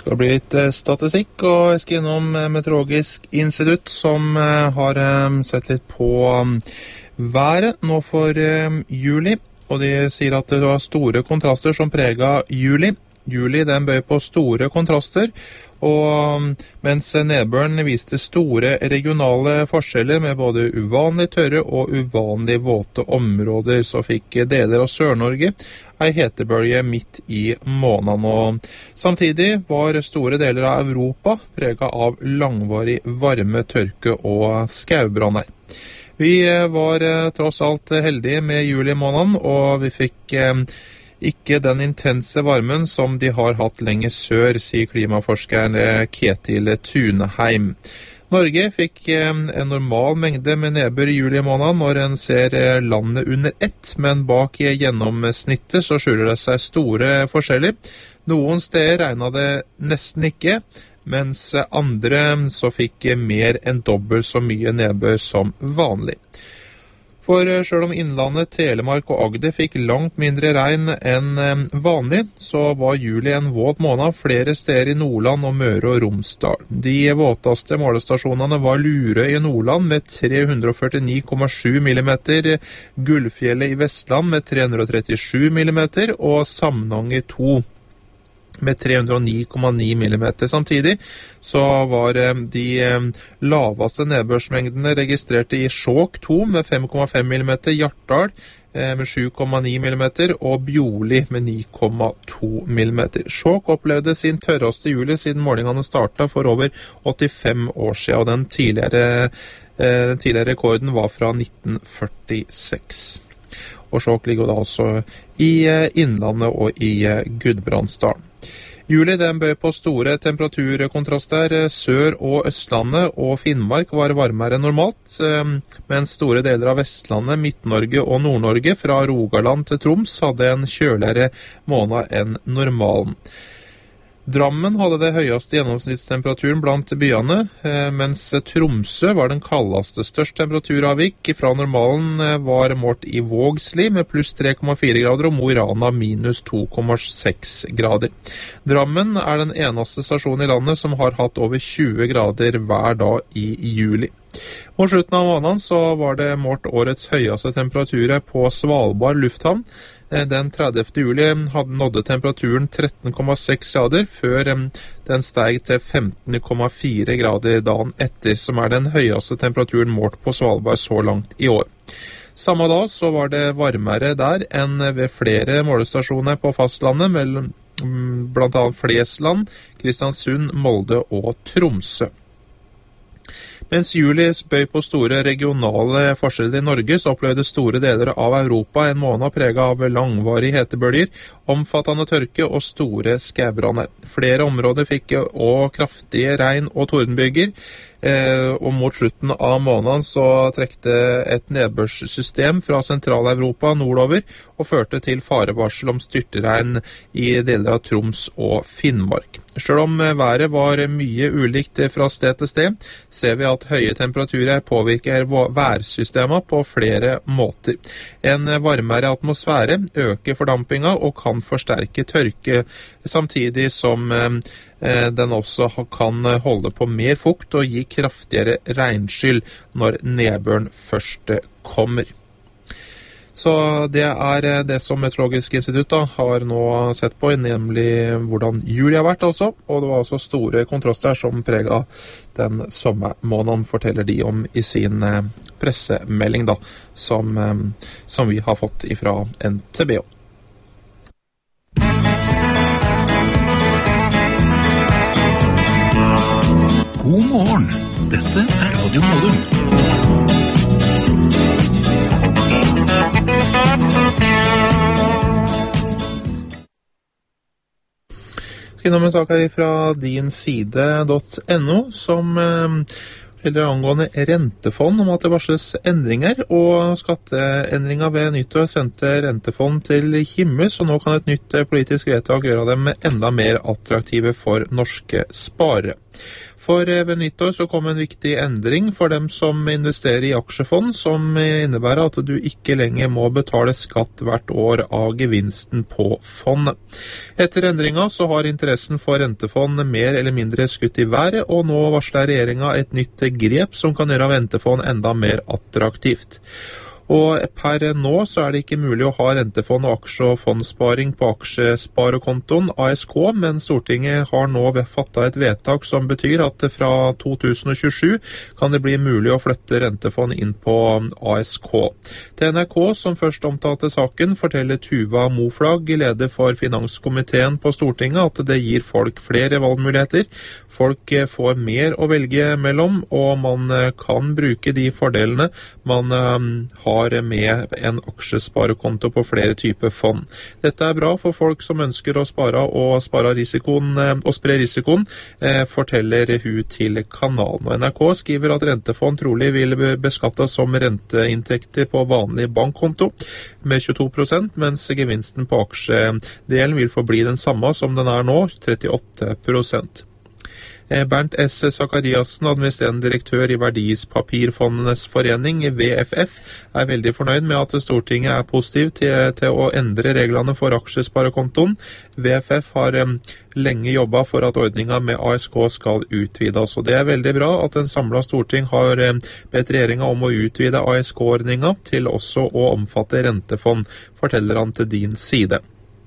Skal bli litt statistikk, og jeg skal innom Meteorologisk institutt som har sett litt på været nå for juli, og de sier at det var store kontraster som preget juli. Juli den bøy på store kontraster, og mens nedbøren viste store regionale forskjeller med både uvanlig tørre og uvanlig våte områder, så fikk deler av Sør-Norge en hetebølge midt i måneden. Og samtidig var store deler av Europa preget av langvarig varme, tørke og skaubranner. Vi var tross alt heldige med juli måneden, og vi fikk ikke den intense varmen som de har hatt lenge sør, sier klimaforskeren Ketil Tuneheim. Norge fikk en normal mengde med nedbør i juli måned når en ser landet under ett, men bak gjennomsnittet så skjuler det seg store forskjeller. Noen steder regnet det nesten ikke, mens andre så fikk mer enn dobbelt så mye nedbør som vanlig. For selv om innlandet, Telemark og Agder fikk langt mindre regn enn vanlig, så var juli en våt måned flere steder i Nordland og Møre og Romsdal. De våteste målestasjonene var Lurøy i Nordland med 349,7 mm, Gullfjellet i Vestland med 337 mm og Samnanger 2 med 309,9 mm. Samtidig så var de laveste nedbørsmengdene registrerte i Skjåk 2 med 5,5 mm, Hjartdal med 7,9 mm og Bjorli med 9,2 mm. Skjåk opplevde sin tørreste juli siden målingene startet for over 85 år siden, og den tidligere rekorden var fra 1946. Og Skjåk ligger da også i Innlandet og i Gudbrandsdalen. Juli den bøy på store temperaturkontraster. Sør- og Østlandet og Finnmark var varmere enn normalt, mens store deler av Vestlandet, Midt-Norge og Nord-Norge fra Rogaland til Troms hadde en kjøligere måned enn normalen. Drammen hadde det høyeste gjennomsnittstemperaturen blant byene, mens Tromsø var den kaldeste. Størst temperaturavvik fra normalen var målt i Vågsli med pluss 3,4 grader og Mo i Rana minus 2,6 grader. Drammen er den eneste stasjonen i landet som har hatt over 20 grader hver dag i juli. Mot slutten av måneden så var det målt årets høyeste temperaturer på Svalbard lufthavn. Den 30. juli nådde temperaturen 13,6 grader, før den steg til 15,4 grader dagen etter, som er den høyeste temperaturen målt på Svalbard så langt i år. Samme dag så var det varmere der enn ved flere målestasjoner på fastlandet, mellom blant annet Flesland, Kristiansund, Molde og Tromsø. Mens juli bøy på store regionale forskjeller i Norge, så opplevde store deler av Europa en måned preget av langvarige hetebølger, omfattende tørke og store skaubranner. Flere områder fikk også kraftige regn- og tordenbyger, og mot slutten av måneden så trekte et nedbørssystem fra Sentral-Europa nordover og førte til farevarsel om styrtregn i deler av Troms og Finnmark. Selv om været var mye ulikt fra sted til sted, ser vi at høye temperaturer påvirker værsystemet på flere måter. En varmere atmosfære øker fordampinga og kan forsterke tørke, samtidig som den også kan holde på mer fukt og gi kraftigere regnskyll når nedbøren først kommer. Så det er det som Meteorologisk institutt har nå sett på, nemlig hvordan juli har vært altså, og det var altså store kontraster som preget den sommermåneden, forteller de om i sin pressemelding da, som vi har fått fra NTBO. God morgen, dette er Radio Modum. Innom en sak her fra dinside.no som eller angående rentefond, om at det varsles endringer, og skatteendringer ved nyttår sendte rentefond til himmels, og nå kan et nytt politisk vedtak gjøre dem enda mer attraktive for norske sparere. For ved nyttår så kom en viktig endring for dem som investerer i aksjefond, som innebærer at du ikke lenger må betale skatt hvert år av gevinsten på fondet. Etter endringen så har interessen for rentefond mer eller mindre skutt i været, og nå varsler regjeringen et nytt grep som kan gjøre rentefond enda mer attraktivt. Og per nå så det ikke mulig å ha rentefond og aksje- og fondsparing på aksjesparekontoen ASK, men Stortinget har nå fattet et vedtak som betyr at fra 2027 kan det bli mulig å flytte rentefond inn på ASK. Til NRK, som først omtalte saken, forteller Tuva Moflag, leder for finanskomiteen på Stortinget, at det gir folk flere valgmuligheter. Folk får mer å velge mellom, og man kan bruke de fordelene man har med en aksjesparekonto på flere typer fond. Dette bra for folk som ønsker å spare og spre risikoen, forteller hun til kanalen. Og NRK skriver at rentefond trolig vil beskattes som renteinntekter på vanlig bankkonto med 22%, mens gevinsten på aksjedelen vil forbli den samme som den nå, 38%. Bernt S. Zakariassen, administrerende direktør i Verdispapirfondenes forening, VFF, veldig fornøyd med at Stortinget positiv til å endre reglene for aksjesparekontoen. VFF har lenge jobbet for at ordningen med ASK skal utvides, og det veldig bra at en samlet storting har bedt regjeringen om å utvide ASK-ordningen til også å omfatte rentefond, forteller han til din side.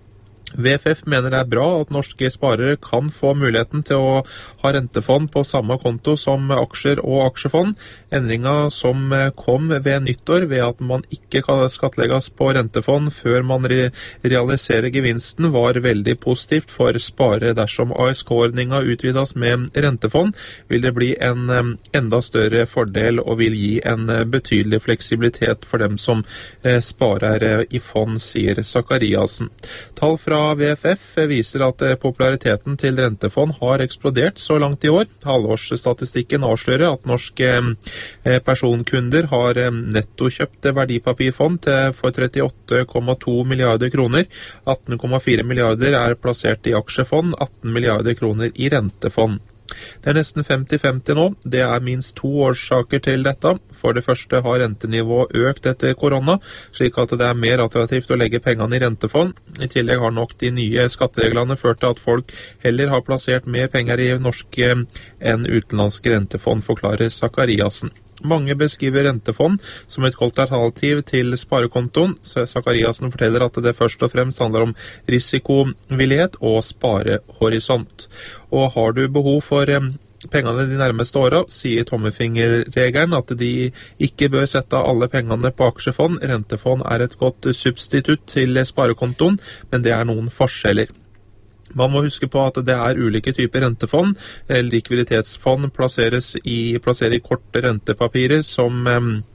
VFF mener det bra at norske sparere kan få muligheten til å ha rentefond på samme konto som aksjer og aksjefond. Endringen som kom ved nyttår ved at man ikke kan skattlegges på rentefond før man realiserer gevinsten, var veldig positivt for sparere. Dersom ASK-ordningen utvides med rentefond, vil det bli en enda større fordel og vil gi en betydelig fleksibilitet for dem som sparer i fond, sier Zakariassen. Tall fra VFF viser at populariteten til rentefond har eksplodert så langt i år. Halvårsstatistikken avslører at norske personkunder har nettokjøpt verdipapirfond for 38,2 milliarder kroner. 18,4 milliarder plassert i aksjefond, 18 milliarder kroner i rentefond. Det nesten 50-50 nå. Det minst 2 årsaker til dette. For det første har rentenivået økt etter korona, slik at det mer attraktivt å legge pengene i rentefond. I tillegg har nok de nye skattereglene ført til at folk heller har plassert mer penger i norske enn utenlandske rentefond, forklarer Zakariassen. Mange beskriver rentefond som et godt alternativ til sparekontoen. Zakariassen forteller at det først og fremst handler om risikovillighet og sparehorisont. Og har du behov for pengene de nærmeste årene, sier tommefingerregelen at de ikke bør sette alle pengene på aksjefond. Rentefond et godt substitutt til sparekontoen, men det noen forskjeller. Man må huske på at det ulike typer rentefond. Likviditetsfond plasserer i korte rentepapirer som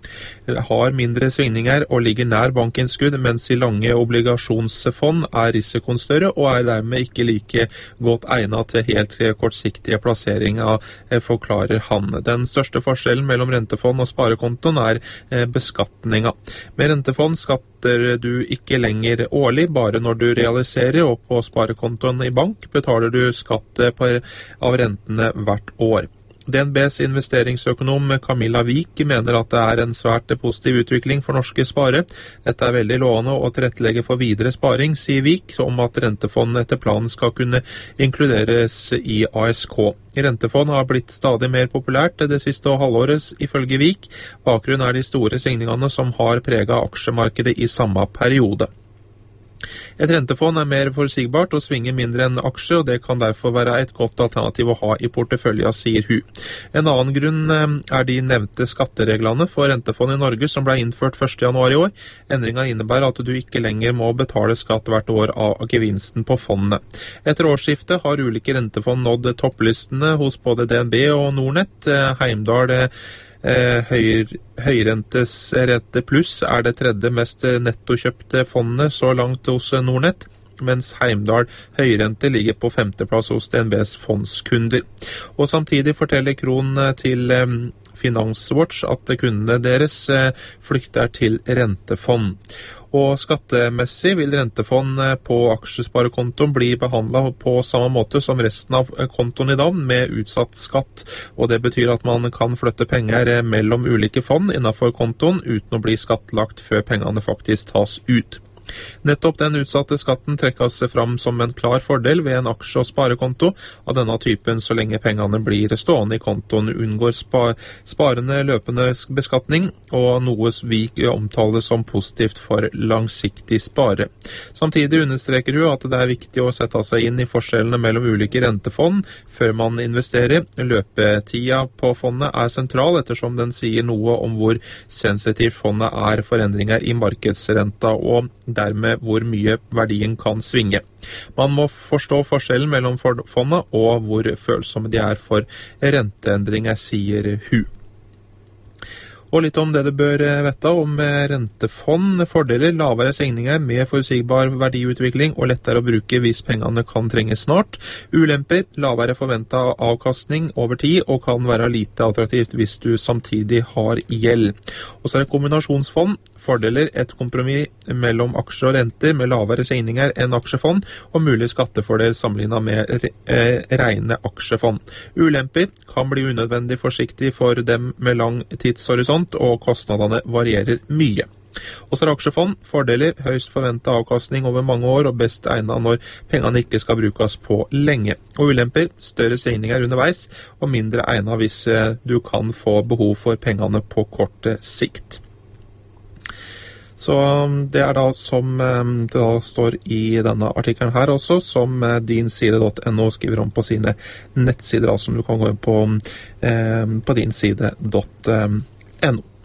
har mindre svingninger og ligger nær bankinnskudd, mens i lange obligasjonsfond risikoen større og dermed ikke like godt egnet til helt kortsiktige plasseringer, forklarer han. Den største forskjellen mellom rentefond og sparekontoen beskatningen. Med rentefond skatter du ikke lenger årlig, bare når du realiserer, og på sparekontoen i bank betaler du skatt av rentene hvert år. DNBs investeringsøkonom Camilla Vik mener at det en svært positiv utvikling for norske sparere. Dette veldig lovende å tilrettelegge for videre sparing, sier Vik, om at rentefond etter planen skal kunne inkluderes i ASK. Rentefond har blitt stadig mer populært det siste halvåret, ifølge Vik. Bakgrunnen de store svingningene som har preget aksjemarkedet i samme periode. Et rentefond mer forutsigbart og svinger mindre enn aksjer, og det kan derfor være et godt alternativ å ha i porteføljen, sier hun. En annen grunn de nevnte skattereglene for rentefond i Norge som ble innført 1. januar i år. Endringen innebærer at du ikke lenger må betale skatt hvert år av gevinsten på fondet. Etter årsskiftet har ulike rentefond nådd topplistene hos både DNB og Nordnett. Heimdal Høyrentes rente pluss det tredje mest nettokjøpte fondet så langt hos Nordnett, mens Heimdal Høyrente ligger på 5. plass hos DNBs fondskunder. Og samtidig forteller Kron til Finanswatch at kundene deres flykter til rentefond. Og skattemessig vil rentefond på aksjesparekontoen bli behandlet på samme måte som resten av kontoen i dag, med utsatt skatt. Og det betyr at man kan flytte penger mellom ulike fond innenfor kontoen uten å bli skattlagt før pengene faktisk tas ut. Nettopp den utsatte skatten trekkes fram som en klar fordel ved en aksje- og sparekonto av denne typen, så lenge pengene blir stående i kontoen, unngår sparende løpende beskatning, og noe vi omtaler som positivt for langsiktig spare. Samtidig understreker hun at det er viktig å sette seg inn i forskjellene mellom ulike rentefond før man investerer. Løpetida på fondet er sentral, ettersom den sier noe om hvor sensitivt fondet er for endringer i markedsrenta, og dermed hvor mye verdien kan svinge. Man må forstå forskjellen mellom fondet og hvor følsomme de er for renteendringer, sier hun. Og litt om det du bør vite om rentefond. Fordeler: lavere segninger med forutsigbar verdiutvikling og lettere å bruke hvis pengene kan trenges snart. Ulemper: lavere forventet avkastning over tid og kan være lite attraktivt hvis du samtidig har gjeld. Og så er det kombinasjonsfond. Fordeler: et kompromiss mellom aksjer og renter med lavere segninger enn aksjefond, og mulig skattefordel sammenlignet med rene aksjefond. Ulemper: kan bli unødvendig forsiktig for dem med lang tidshorisont, og kostnadene varierer mye. Og så er aksjefond. Fordeler: høyst forventet avkastning over mange år, og best egnet når pengene ikke skal brukes på lenge. Og ulemper: større segninger underveis, og mindre egnet hvis du kan få behov for pengene på kort sikt. Så det er da som det da står i denne artikkelen her også, som dinside.no skriver om på sine nettsider, som du kan gå inn på dinside.no.